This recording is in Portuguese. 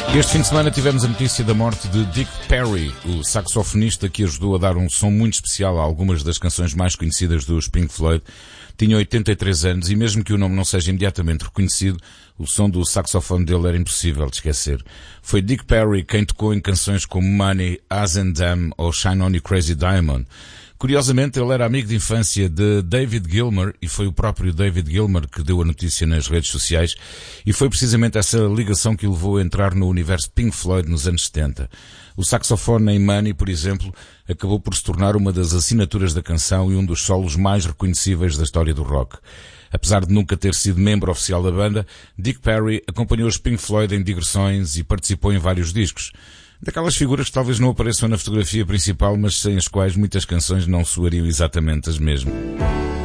Este fim de semana tivemos a notícia da morte de Dick Perry, o saxofonista que ajudou a dar um som muito especial a algumas das canções mais conhecidas dos Pink Floyd. Tinha 83 anos e mesmo que o nome não seja imediatamente reconhecido, o som do saxofone dele era impossível de esquecer. Foi Dick Perry quem tocou em canções como Money, As and Them ou Shine On You Crazy Diamond. Curiosamente, ele era amigo de infância de David Gilmour e foi o próprio David Gilmour que deu a notícia nas redes sociais e foi precisamente essa ligação que o levou a entrar no universo Pink Floyd nos anos 70. O saxofone em Money, por exemplo, acabou por se tornar uma das assinaturas da canção e um dos solos mais reconhecíveis da história do rock. Apesar de nunca ter sido membro oficial da banda, Dick Perry acompanhou os Pink Floyd em digressões e participou em vários discos. Daquelas figuras que talvez não apareçam na fotografia principal, mas sem as quais muitas canções não soariam exatamente as mesmas.